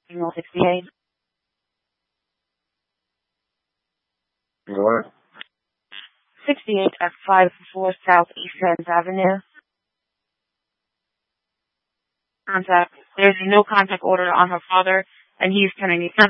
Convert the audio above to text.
Signal 68. What? 68 at 54 South East Sands Avenue. Contact. There's no contact order on her father, and he's turning